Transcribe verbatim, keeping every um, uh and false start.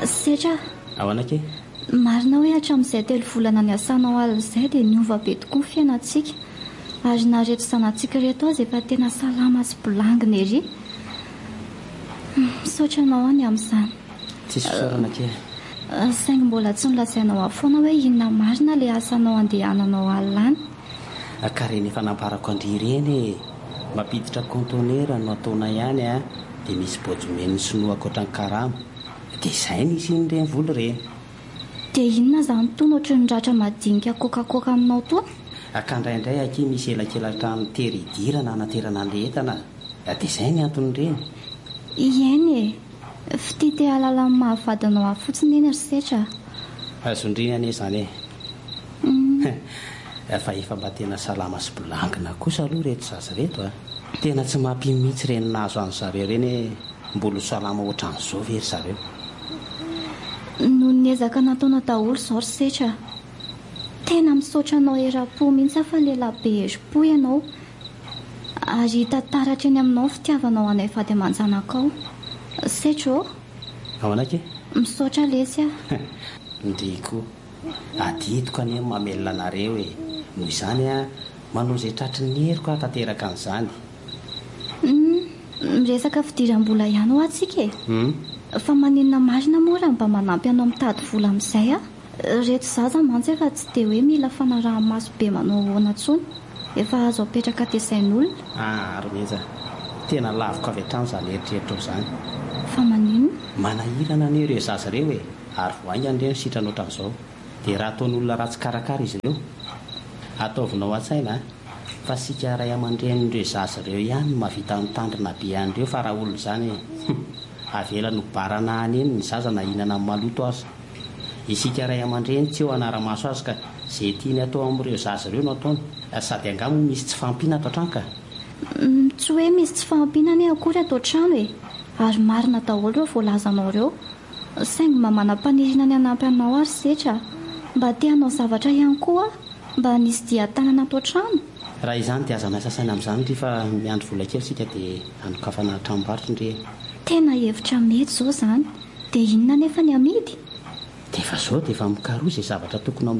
Setra, ao anake marina hoe hatramin'izay telo volana ny asanao alina izay dia niova be tokoa ny fiainantsika ary nareto sanantsika reto azy efa tena salama sy bolangina ery. Misaotra anao any amin'izany. Tsisy fisaorana kely. Saingy mbola tsy nolazainao afoana hoe inona marina ilay asanao andehananao alina any. Akareny efa namparako andry ireny mampiditra conteneur no ataona ihany a dia misy bojimeny sinoa ankoatra ny karama dia izay nisy ireny voly ireny. Dia inona izany tony ohatry ny ratra madinika kokakoka aminao tony? Akandraindray aky misy elakelatra ny tery idirana anaterana an'ilay entana dia izay ny antony ireny. Ieny e, fitity halala amin'ny mahavadinao ahy fotsiny eny ry Setra. Azondrina anie izany e. Fa efa mba tena salama sy bolangina kosa aloha reto zaza reto a. Tena tsy mampimitsy ireny nahazo an'ny zareo ireny mbola salama ohatran'izao ve ry zareo. Noho ny ezaka nataona daholo izao ry Setra, tena misaotra anao era-po mihitsy fa lehilahy be herim-po ianao ary tantaratra eny aminao fitiavanao anay vady aman-janakao. Setra ô, ao anake misaotra lesy a. Ndriko adidiko anie mamelona anareo e. Noho izany a manao izay tratry ny heriko a tanteraka an'izany. Miresaka fidiram-bola ihany ho atsika e. Fa maninona marina moa raha mba manampy anao mitady vola amin'izay a. Reto zaza mantsy efa tsy dia hoe mila fanaraha-maso be manao ahoana intsony, efa azo apetraka tesain'olona. Ah, Romeza, tena lavoko avy hatrany izany eritreritro izany. Fa maninona? Manahirana anie ireo zaza ireo e, ary voaingany ireny sitrana ohatran'izao. Dia raha ataon'olona ratsy karakara izy ireo, ataovinao an-tsaina fa sika ray aman-dren'ireo zaza ireo ihany mahavita mitandrina be an'ireo fa raha olona izany avela no barana any eny ny zaza na hihinana amin'ny maloto azy. Isika ray aman-dreny tsy eo anara-maso azy ka izay tiany atao amin'ireo zaza ireo no ataony, sady angamo misy tsy fampiana ato an-trano ka. Tsy hoe misy tsy fampiana anie akory ato an-trano e, ary marina daholo ireo voalazanao ireo. Saingy mba manam-panirina ny hanampy anao ary Setra, mba te-hanao zavatra ihany koa mba nisy dia tanana ato an-trano. Raha izany dia aza nasasaina amin'izany rehefa miandry vola kely sika dia anokafana tranom-barotra ndre. Tena hevitra mety izao izany. Dia inona nefa ny amidy? Dia efa izao dia efa mikaroa izay zavatra tokony